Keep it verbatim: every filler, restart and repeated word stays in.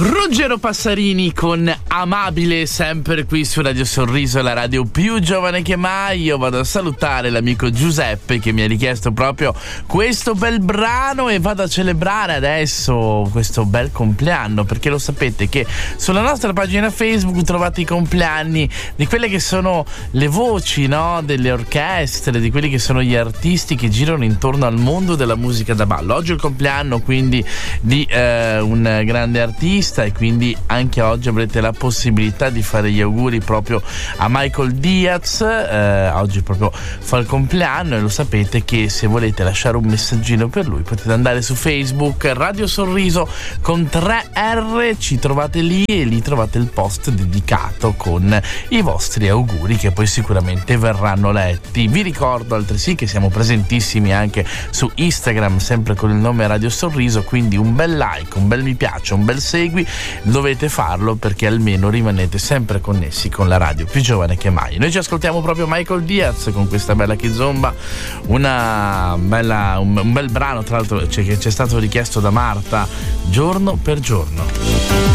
Ruggero Passarini con Amabile, sempre qui su Radio Sorriso, la radio più giovane che mai. Io vado a salutare l'amico Giuseppe che mi ha richiesto proprio questo bel brano e vado a celebrare adesso questo bel compleanno, perché lo sapete che sulla nostra pagina Facebook trovate i compleanni di quelle che sono le voci, no? Delle orchestre, di quelli che sono gli artisti che girano intorno al mondo della musica da ballo. Oggi è il compleanno quindi di eh, un grande artista, e quindi anche oggi avrete la possibilità di fare gli auguri proprio a Michael Diaz. Eh, oggi proprio fa il compleanno e lo sapete che se volete lasciare un messaggino per lui potete andare su Facebook Radio Sorriso con tre R, ci trovate lì e lì trovate il post dedicato con i vostri auguri che poi sicuramente verranno letti. Vi ricordo altresì che siamo presentissimi anche su Instagram sempre con il nome Radio Sorriso, quindi un bel like, un bel mi piace, un bel segui dovete farlo perché almeno rimanete sempre connessi con la radio più giovane che mai. Noi ci ascoltiamo proprio Michael Diaz con questa bella kizomba, una bella, un, un bel brano tra l'altro che ci è stato richiesto da Marta, Giorno per giorno.